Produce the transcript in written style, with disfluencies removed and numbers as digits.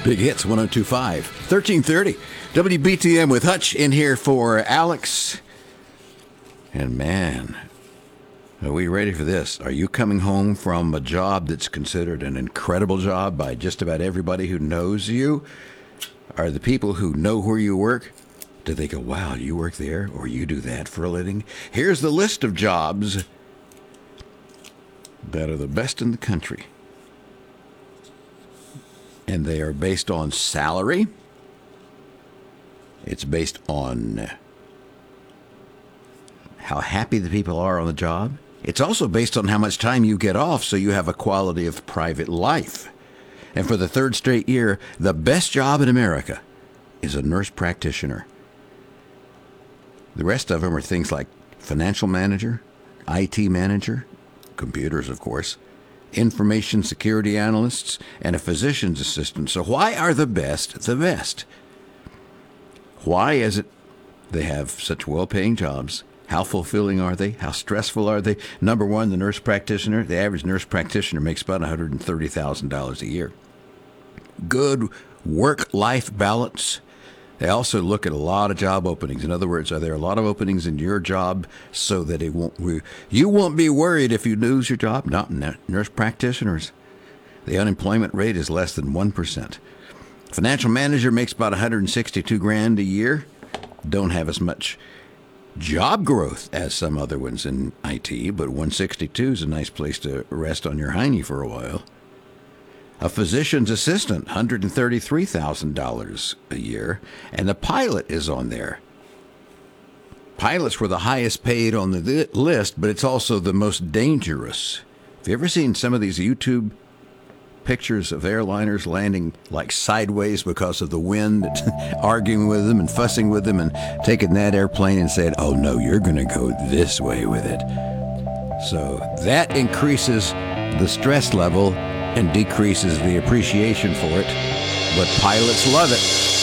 Big Hits 102.5, 1330. WBTM with Hutch in here for Alex. And man, are we ready for this? Are you coming home from a job that's considered an incredible job by just about everybody who knows you? Are the people who know where you work, do they go, wow, you work there or you do that for a living? Here's the list of jobs that are the best in the country. And they are based on salary. It's based on how happy the people are on the job. It's also based on how much time you get off so you have a quality of private life. And for the third straight year, the best job in America is a nurse practitioner. The rest of them are things like financial manager, IT manager, computers, of course, information security analysts, and a physician's assistant. So why are the best the best? Why is it they have such well-paying jobs? How fulfilling are they? How stressful are they? Number one, the nurse practitioner. The average nurse practitioner makes about $130,000 a year. Good work-life balance. They also look at a lot of job openings. In other words, are there a lot of openings in your job so that you won't be worried if you lose your job? Not nurse practitioners. The unemployment rate is less than 1%. Financial manager makes about $162,000 a year. Don't have as much job growth as some other ones in IT, but 162 is a nice place to rest on your hiney for a while. A physician's assistant, $133,000 a year, and the pilot is on there. Pilots were the highest paid on the list, but it's also the most dangerous. Have you ever seen some of these YouTube pictures of airliners landing like sideways because of the wind, arguing with them and fussing with them and taking that airplane and saying, oh no, you're going to go this way with it. So that increases the stress level and decreases the appreciation for it, but pilots love it.